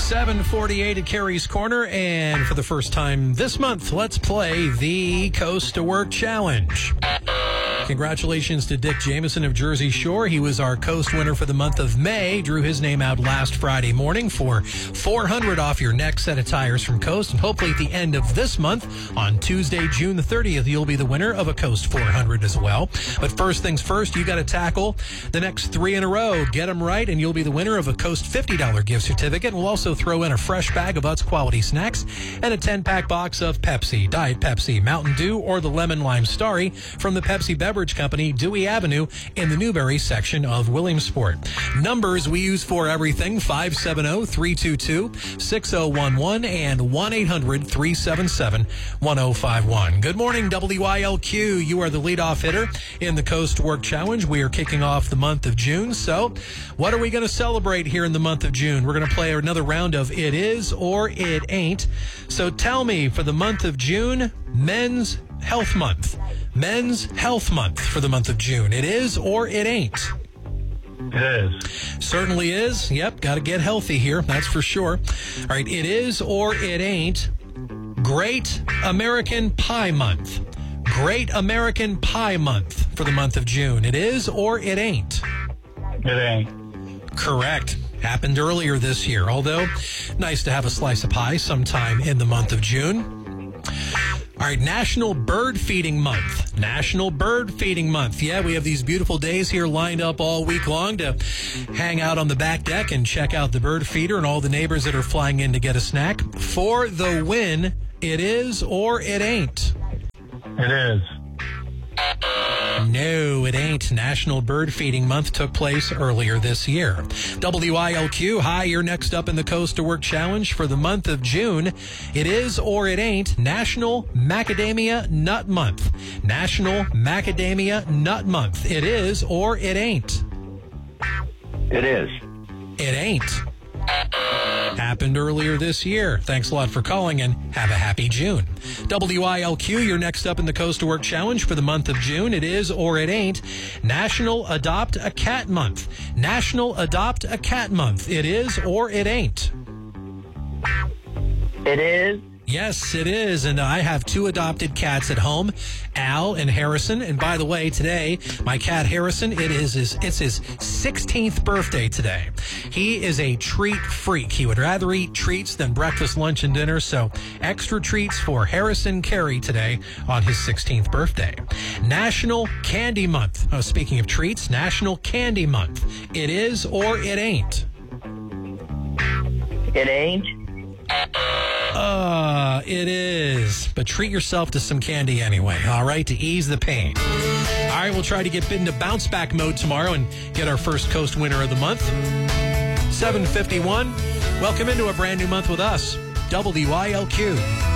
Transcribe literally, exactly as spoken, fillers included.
seven forty-eight at Carrie's Corner, and for the first time this month, let's play the Coast to Work Challenge. Congratulations to Dick Jameson of Jersey Shore. He was our Coast winner for the month of May. Drew his name out last Friday morning for four hundred dollars off your next set of tires from Coast. And hopefully at the end of this month, on Tuesday, June the thirtieth, you'll be the winner of a Coast four hundred as well. But first things first, you got to tackle the next three in a row. Get them right, and you'll be the winner of a Coast fifty dollars gift certificate. We'll also throw in a fresh bag of Utz quality snacks and a ten-pack box of Pepsi, Diet Pepsi, Mountain Dew, or the Lemon Lime Starry from the Pepsi Beverage Company, Dewey Avenue, in the Newberry section of Williamsport. Numbers we use for everything: five seven zero, three two two, six zero one one and one eight hundred, three seven seven, one zero five one. Good morning, W I L Q. You are the leadoff hitter in the Coast to Work Challenge. We are kicking off the month of June. So what are we going to celebrate here in the month of June? We're going to play another round of It Is or It Ain't. So tell me, for the month of June, Men's Health Month. Men's Health Month for the month of June. It is or it ain't? It is. Certainly is. Yep, got to get healthy here, that's for sure. All right, it is or it ain't Great American Pie Month. Great American Pie Month for the month of June. It is or it ain't? It ain't. Correct. Happened earlier this year, although nice to have a slice of pie sometime in the month of June. All right, National Bird Feeding Month. National Bird Feeding Month. Yeah, we have these beautiful days here lined up all week long to hang out on the back deck and check out the bird feeder and all the neighbors that are flying in to get a snack. For the win, it is or it ain't? It is. No, it ain't. National Bird Feeding Month took place earlier this year. W I L Q, hi, you're next up in the Coast to Work Challenge for the month of June. It is or it ain't National Macadamia Nut Month. National Macadamia Nut Month. It is or it ain't? It is. It ain't. Happened earlier this year. Thanks a lot for calling, and have a happy June. W I L Q, you're next up in the Coast to Work Challenge for the month of June. It is or it ain't National Adopt a Cat Month. National Adopt a Cat Month. It is or it ain't? It is. Yes, it is, and I have two adopted cats at home, Al and Harrison. And by the way, today, my cat Harrison, it is his, it's his sixteenth birthday today. He is a treat freak. He would rather eat treats than breakfast, lunch, and dinner, so extra treats for Harrison Carey today on his sixteenth birthday. National Candy Month. Oh, speaking of treats, National Candy Month. It is or it ain't? It ain't. Uh, it is. But treat yourself to some candy anyway, all right, to ease the pain. All right, we'll try to get into bounce back mode tomorrow and get our first Coast winner of the month. seven fifty-one. Welcome into a brand new month with us, W I L Q.